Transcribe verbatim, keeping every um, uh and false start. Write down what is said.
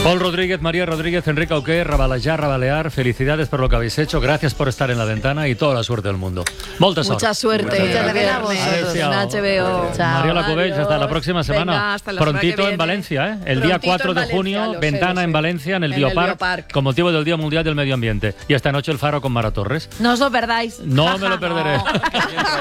Paul Rodríguez, María Rodríguez, Enrique Auqué, Rabalejar, Rabalear, felicidades por lo que habéis hecho, gracias por estar en La Ventana y toda la suerte del mundo. Molta sort. Mucha suerte. Muchas gracias En H B O. Chao. Mariola Cubells, hasta la próxima semana. Venga, hasta la semana Prontito que en viene. Valencia, ¿eh? El Prontito día cuatro en de Valencia, junio, lo sé, Ventana lo sé. en Valencia, en el En el Biopark, Biopark. con motivo del Día Mundial del Medio Ambiente. Y esta noche el Faro con Mara Torres. No os lo perdáis. No Jaja, me lo perderé. no.